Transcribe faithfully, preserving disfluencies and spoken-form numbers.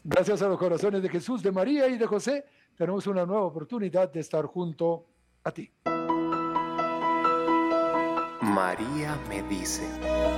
Gracias a los corazones de Jesús, de María y de José, tenemos una nueva oportunidad de estar junto a ti. María me dice.